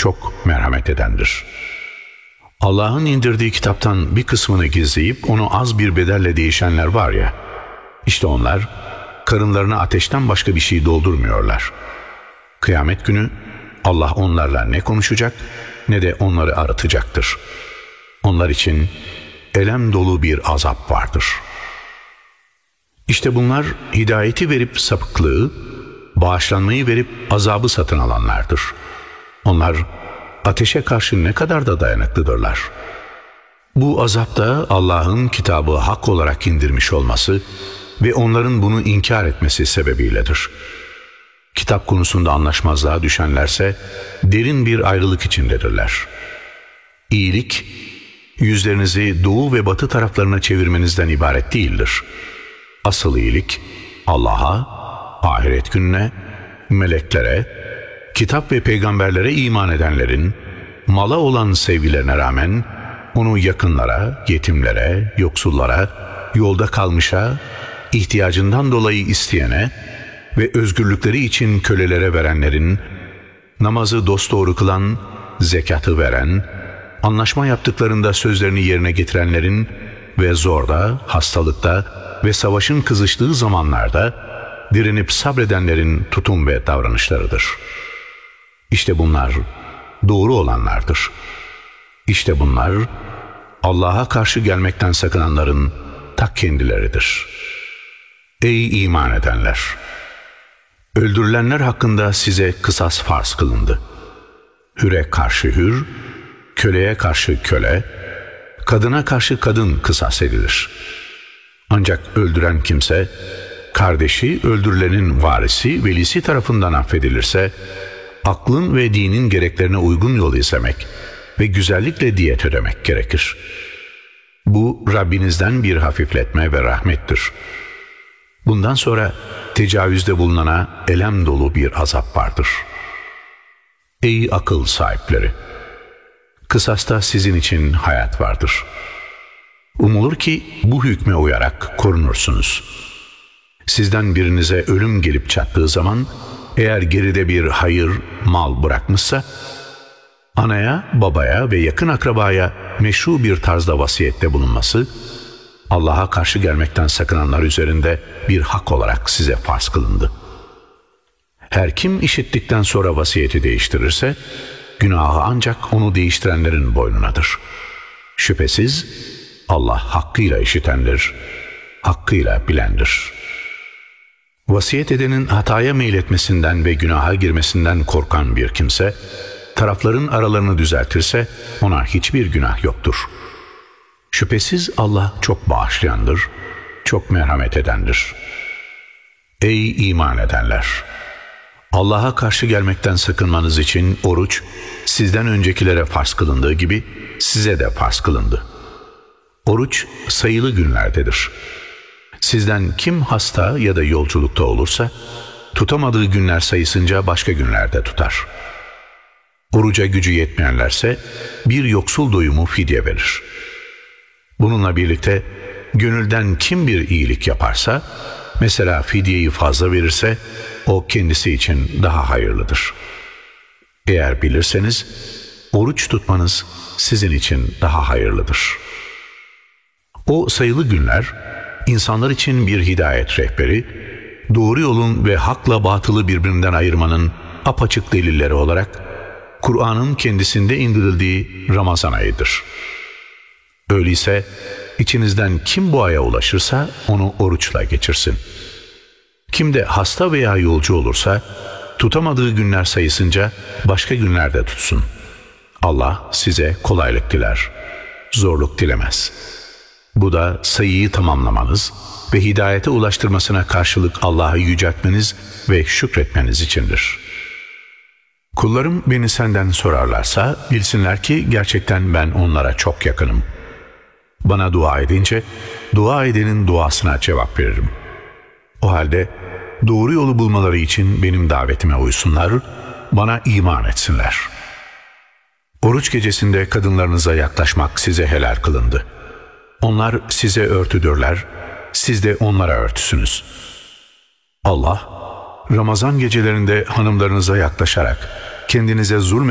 çok merhamet edendir. Allah'ın indirdiği kitaptan bir kısmını gizleyip onu az bir bedelle değişenler var ya, işte onlar karınlarına ateşten başka bir şey doldurmuyorlar. Kıyamet günü Allah onlarla ne konuşacak ne de onları arıtacaktır. Onlar için elem dolu bir azap vardır. İşte bunlar hidayeti verip sapıklığı, bağışlanmayı verip azabı satın alanlardır. Onlar ateşe karşı ne kadar da dayanıklıdırlar. Bu azap da Allah'ın kitabı hak olarak indirmiş olması ve onların bunu inkar etmesi sebebiyledir. Kitap konusunda anlaşmazlığa düşenlerse derin bir ayrılık içindedirler. İyilik, yüzlerinizi doğu ve batı taraflarına çevirmenizden ibaret değildir. Asıl iyilik, Allah'a, ahiret gününe, meleklere, kitap ve peygamberlere iman edenlerin, mala olan sevgilerine rağmen onu yakınlara, yetimlere, yoksullara, yolda kalmışa, ihtiyacından dolayı isteyene ve özgürlükleri için kölelere verenlerin, namazı dosdoğru kılan, zekatı veren, anlaşma yaptıklarında sözlerini yerine getirenlerin ve zorda, hastalıkta ve savaşın kızıştığı zamanlarda direnip sabredenlerin tutum ve davranışlarıdır. İşte bunlar doğru olanlardır. İşte bunlar Allah'a karşı gelmekten sakınanların ta kendileridir. Ey iman edenler! Öldürülenler hakkında size kısas farz kılındı. Hüre karşı hür, köleye karşı köle, kadına karşı kadın kısas edilir. Ancak öldüren kimse, kardeşi öldürülenin varisi, velisi tarafından affedilirse, aklın ve dinin gereklerine uygun yol izlemek ve güzellikle diyet ödemek gerekir. Bu Rabbinizden bir hafifletme ve rahmettir. Bundan sonra tecavüzde bulunana elem dolu bir azap vardır. Ey akıl sahipleri! Kısasta sizin için hayat vardır. Umulur ki bu hükme uyarak korunursunuz. Sizden birinize ölüm gelip çattığı zaman, eğer geride bir hayır, mal bırakmışsa, anaya, babaya ve yakın akrabaya meşru bir tarzda vasiyette bulunması, Allah'a karşı gelmekten sakınanlar üzerinde bir hak olarak size farz kılındı. Her kim işittikten sonra vasiyeti değiştirirse, günahı ancak onu değiştirenlerin boynunadır. Şüphesiz Allah hakkıyla işitendir, hakkıyla bilendir. Vasiyet edenin hataya meyletmesinden ve günaha girmesinden korkan bir kimse, tarafların aralarını düzeltirse ona hiçbir günah yoktur. Şüphesiz Allah çok bağışlayandır, çok merhamet edendir. Ey iman edenler! Allah'a karşı gelmekten sakınmanız için oruç, sizden öncekilere farz kılındığı gibi size de farz kılındı. Oruç sayılı günlerdedir. Sizden kim hasta ya da yolculukta olursa, tutamadığı günler sayısınca başka günlerde tutar. Oruca gücü yetmeyenlerse bir yoksul doyumu fidye verir. Bununla birlikte gönülden kim bir iyilik yaparsa, mesela fidyeyi fazla verirse, o kendisi için daha hayırlıdır. Eğer bilirseniz, oruç tutmanız sizin için daha hayırlıdır. O sayılı günler, insanlar için bir hidayet rehberi, doğru yolun ve hakla batılı birbirinden ayırmanın apaçık delilleri olarak, Kur'an'ın kendisinde indirildiği Ramazan ayıdır. Öyleyse, içinizden kim bu aya ulaşırsa onu oruçla geçirsin. Kim de hasta veya yolcu olursa, tutamadığı günler sayısınca başka günlerde tutsun. Allah size kolaylık diler, zorluk dilemez. Bu da sayıyı tamamlamanız ve hidayete ulaştırmasına karşılık Allah'ı yüceltmeniz ve şükretmeniz içindir. Kullarım beni senden sorarlarsa bilsinler ki gerçekten ben onlara çok yakınım. Bana dua edince dua edenin duasına cevap veririm. O halde doğru yolu bulmaları için benim davetime uysunlar, bana iman etsinler. Oruç gecesinde kadınlarınıza yaklaşmak size helal kılındı. Onlar size örtüdürler, siz de onlara örtüsünüz. Allah, Ramazan gecelerinde hanımlarınıza yaklaşarak kendinize